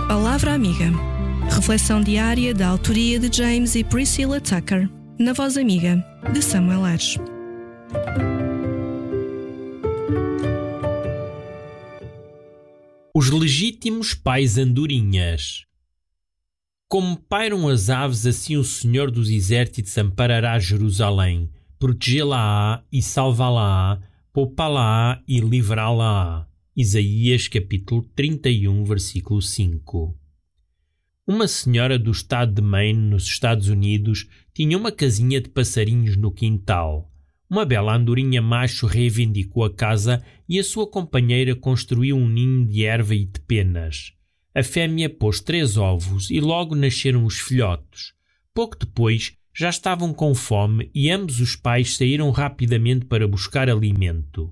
Palavra Amiga. Reflexão diária da autoria de James e Priscilla Tucker, na voz amiga de Samuel Ares. Os legítimos pais andorinhas. Como pairam as aves, assim o Senhor dos Exércitos amparará Jerusalém, protegê-la-á e salvá-la-á, poupá-la-á e livrá-la-á. Isaías capítulo 31, versículo 5. Uma senhora do estado de Maine, nos Estados Unidos, tinha uma casinha de passarinhos no quintal. Uma bela andorinha macho reivindicou a casa e a sua companheira construiu um ninho de erva e de penas. A fêmea pôs 3 ovos e logo nasceram os filhotes. Pouco depois já estavam com fome e ambos os pais saíram rapidamente para buscar alimento.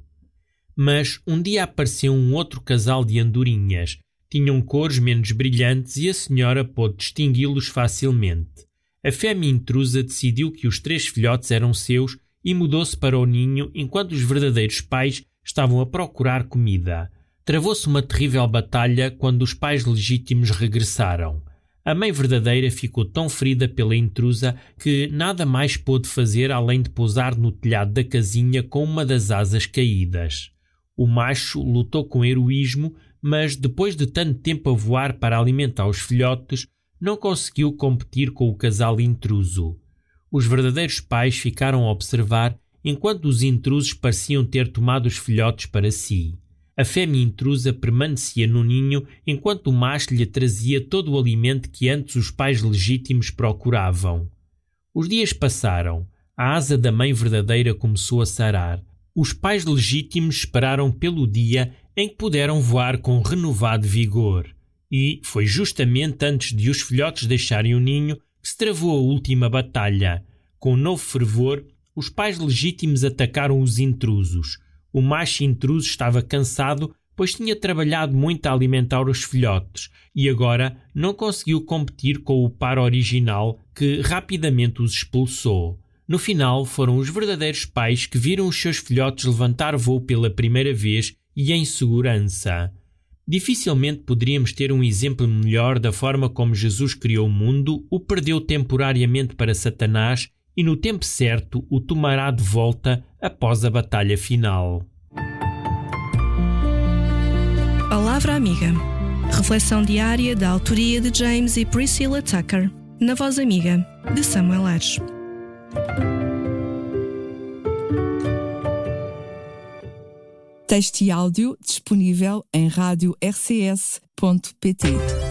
Mas um dia apareceu um outro casal de andorinhas. Tinham cores menos brilhantes e a senhora pôde distingui-los facilmente. A fêmea intrusa decidiu que os 3 filhotes eram seus e mudou-se para o ninho enquanto os verdadeiros pais estavam a procurar comida. Travou-se uma terrível batalha quando os pais legítimos regressaram. A mãe verdadeira ficou tão ferida pela intrusa que nada mais pôde fazer além de pousar no telhado da casinha com uma das asas caídas. O macho lutou com heroísmo, mas depois de tanto tempo a voar para alimentar os filhotes, não conseguiu competir com o casal intruso. Os verdadeiros pais ficaram a observar enquanto os intrusos pareciam ter tomado os filhotes para si. A fêmea intrusa permanecia no ninho enquanto o macho lhe trazia todo o alimento que antes os pais legítimos procuravam. Os dias passaram. A asa da mãe verdadeira começou a sarar. Os pais legítimos esperaram pelo dia em que puderam voar com renovado vigor. E foi justamente antes de os filhotes deixarem o ninho que se travou a última batalha. Com novo fervor, os pais legítimos atacaram os intrusos. O macho intruso estava cansado, pois tinha trabalhado muito a alimentar os filhotes e agora não conseguiu competir com o par original que rapidamente os expulsou. No final, foram os verdadeiros pais que viram os seus filhotes levantar voo pela primeira vez e em segurança. Dificilmente poderíamos ter um exemplo melhor da forma como Jesus criou o mundo, o perdeu temporariamente para Satanás e no tempo certo o tomará de volta após a batalha final. Palavra Amiga. Reflexão diária da autoria de James e Priscilla Tucker, na voz amiga de Samuel Ares. Texto e áudio disponível em radio-rcs.pt.